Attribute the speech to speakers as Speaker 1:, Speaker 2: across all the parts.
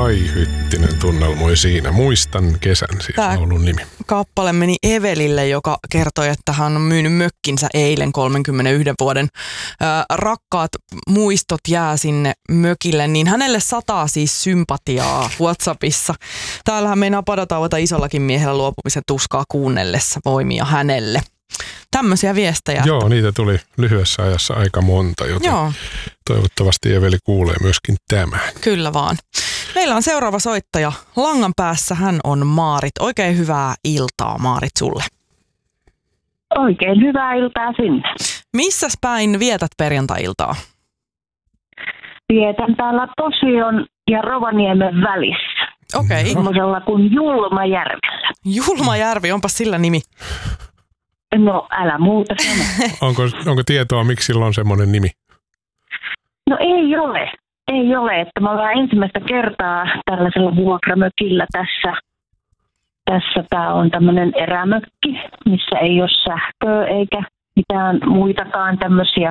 Speaker 1: Kai Hyttinen tunnelmoi siinä. Muistan kesän, siis laulun nimi.
Speaker 2: Kappale meni Evelille, joka kertoi, että hän on myynyt mökkinsä eilen 31 vuoden. Rakkaat muistot jää sinne mökille, niin hänelle sataa siis sympatiaa WhatsAppissa. Täällähän meinaa padotauota isollakin miehellä luopumisen tuskaa kuunnellessa voimia hänelle. Tämmöisiä viestejä.
Speaker 1: Joo, niitä tuli lyhyessä ajassa aika monta, joten toivottavasti Eveli kuulee myöskin tämän.
Speaker 2: Kyllä vaan. Meillä on seuraava soittaja. Langan päässä hän on Maarit. Oikein hyvää iltaa, Maarit, sulle.
Speaker 3: Oikein hyvää iltaa sinne.
Speaker 2: Missäs päin vietät perjantai-iltaa?
Speaker 3: Vietän täällä Posion ja Rovaniemen välissä.
Speaker 2: Okei.
Speaker 3: Semmoisella kuin Julmajärvellä.
Speaker 2: Julmajärvi, onpas sillä nimi.
Speaker 3: No älä muuta sano.
Speaker 1: Onko tietoa, miksi sillä on semmoinen nimi?
Speaker 3: No ei ole. Ei ole, että me ollaan ensimmäistä kertaa tällaisella vuokramökillä tässä. Tässä tämä on tämmöinen erämökki, missä ei ole sähköä eikä mitään muitakaan tämmöisiä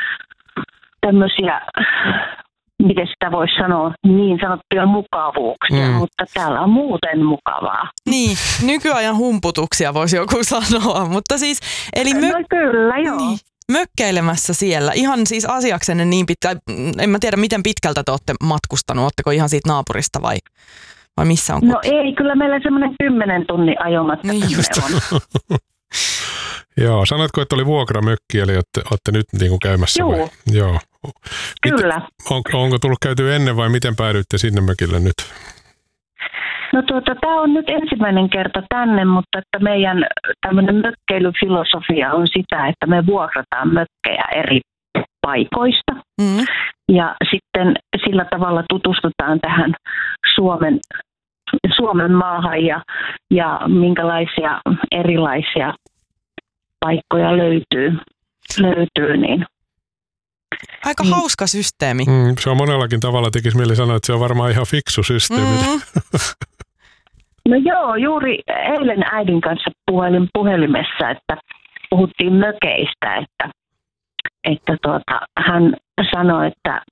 Speaker 3: miten sitä voisi sanoa, niin sanottuja mukavuuksia, mutta täällä on muuten mukavaa.
Speaker 2: Niin, nykyajan humputuksia voisi joku sanoa, mutta siis, eli
Speaker 3: no kyllä, joo.
Speaker 2: Niin, mökkeilemässä siellä, ihan siis asiaksenne niin pitkä, en mä tiedä miten pitkältä te olette matkustanut, ootteko ihan siitä naapurista vai missä on?
Speaker 3: No ei, kyllä meillä semmoinen 10 tunnin ajomatka
Speaker 2: niin just
Speaker 3: on.
Speaker 1: Joo, sanotko, että oli vuokramökki, eli olette nyt niin kuin käymässä vai? Joo.
Speaker 3: Kyllä.
Speaker 1: Onko tullut käyty ennen vai miten päädyitte sinne mökille nyt?
Speaker 3: No tämä on nyt ensimmäinen kerta tänne, mutta että meidän tämmöinen mökkeilyfilosofia on sitä, että me vuokrataan mökkejä eri paikoista. Ja sitten sillä tavalla tutustutaan tähän Suomen maahan ja minkälaisia erilaisia paikkoja löytyy niin.
Speaker 2: Aika hauska systeemi.
Speaker 1: Se on monellakin tavalla, tekisi mieli sanoa, että se on varmaan ihan fiksu systeemi.
Speaker 3: No joo, juuri eilen äidin kanssa puhelimessa, että puhuttiin mökeistä, että hän sanoi, että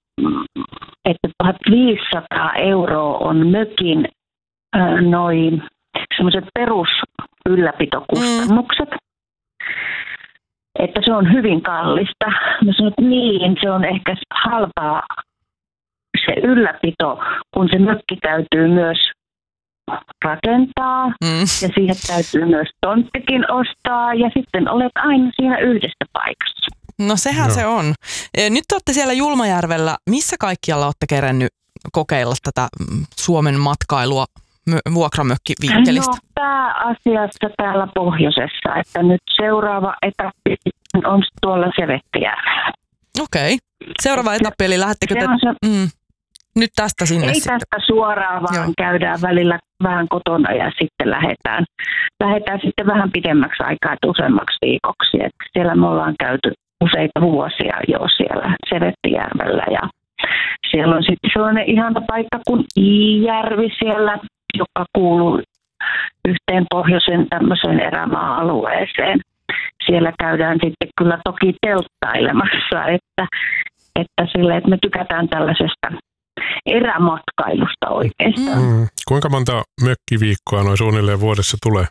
Speaker 3: 1 500 € on mökin noin semmoiset perusylläpitokustannukset. Että se on hyvin kallista. Mä sanoin, että niin, se on ehkä halpaa se ylläpito, kun se mökki täytyy myös rakentaa ja siihen täytyy myös tonttikin ostaa ja sitten olet aina siinä yhdessä paikassa.
Speaker 2: No sehän se on. Nyt olette siellä Julmajärvellä. Missä kaikkialla olette kerennyt kokeilla tätä Suomen matkailua vuokramökkivinkkelistä?
Speaker 3: No pääasiassa täällä pohjoisessa, että nyt seuraava etappi on tuolla Sevettijärvellä.
Speaker 2: Okei. Seuraava etappi, eli lähdettekö te nyt tästä sinne
Speaker 3: ei
Speaker 2: sitten?
Speaker 3: Tästä suoraan, vaan käydään välillä vähän kotona ja sitten lähdetään sitten vähän pidemmäksi aikaa, useammaksi viikoksi. Että siellä me ollaan käyty useita vuosia jo siellä Sevettijärvellä ja siellä on sitten sellainen ihana paikka kuin Iijärvi siellä, joka kuuluu yhteen pohjoisen tämmöiseen erämaa-alueeseen. Siellä käydään sitten kyllä toki telttailemassa, että me tykätään tällaisesta erämatkailusta oikeastaan.
Speaker 1: Kuinka monta mökkiviikkoa noin suunnilleen vuodessa tulee?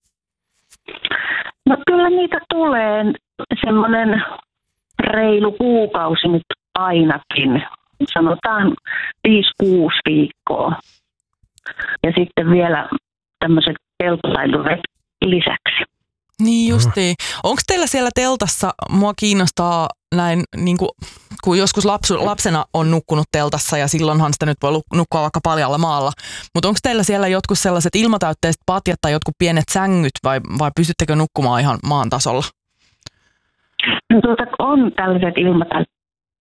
Speaker 3: No kyllä niitä tulee semmoinen reilu kuukausi nyt ainakin. Sanotaan 5-6 viikkoa. Ja sitten vielä tämmöiset telttailuret lisäksi.
Speaker 2: Niin justiin. Onko teillä siellä teltassa, mua kiinnostaa näin, niin kun joskus lapsena on nukkunut teltassa ja silloinhan sitä nyt voi nukkua vaikka paljalla maalla, mutta onko teillä siellä jotkut sellaiset ilmataytteiset patjat tai jotkut pienet sängyt vai pystyttekö nukkumaan ihan maan tasolla?
Speaker 3: No on tällaiset ilmataytteiset,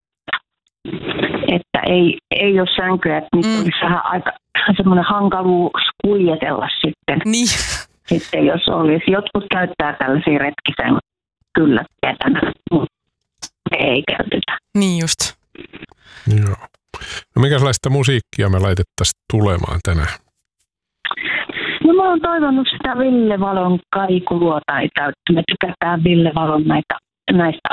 Speaker 3: että ei ole sänkyä, että niitä olisi vähän aika semmoinen hankaluus kuljetella sitten.
Speaker 2: Niin.
Speaker 3: Sitten jos olisi. Jotkut käyttää tällaisia retkisen kyllä tietänä, mutta ei käytetä.
Speaker 2: Niin just.
Speaker 1: Joo. No minkälaista musiikkia me laitettaisiin tulemaan tänään?
Speaker 3: No mä oon toivonut sitä Ville Valon kaikuluotaita, että me tykätään Ville Valon näistä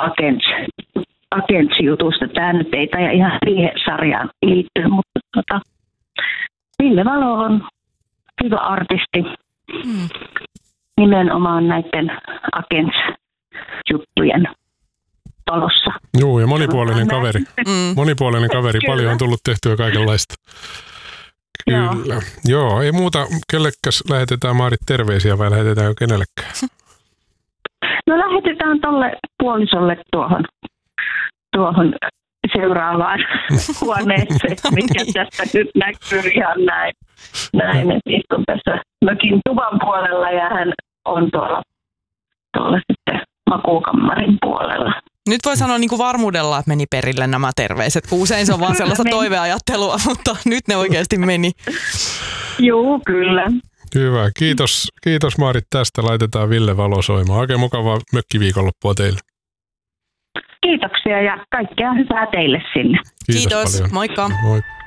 Speaker 3: Agents-jutusta. Tämä nyt ei ihan siihen sarjaan liittyy, mutta Ville Valo on hyvä artisti. Nimenomaan näiden Agents-juttujen talossa.
Speaker 1: Joo, ja monipuolinen kaveri. Monipuolinen kaveri. Paljon on tullut tehtyä kaikenlaista. Kyllä. Joo, ei muuta. Kellekäs lähetetään, Maarit, terveisiä vai lähetetäänkö kenellekään?
Speaker 3: No lähetetään tolle puolisolle tuohon seuraavaan huoneeseen, mikä tästä nyt näkyy ihan näin. Että istun tässä mökin tuvan puolella ja hän on tuolla sitten makuukammarin puolella.
Speaker 2: Nyt voi sanoa niin kuin varmuudella, että meni perille nämä terveiset, kun usein se on vaan sellaista toiveajattelua, mutta nyt ne oikeasti meni.
Speaker 3: Joo, kyllä.
Speaker 1: Hyvä. Kiitos Maarit tästä. Laitetaan Ville Valo soimaan. Oikein mukavaa mökkiviikonloppua teille.
Speaker 3: Kiitoksia ja kaikkea hyvää teille sinne.
Speaker 2: Kiitos.
Speaker 1: Paljon.
Speaker 2: Moikka.
Speaker 1: Moi.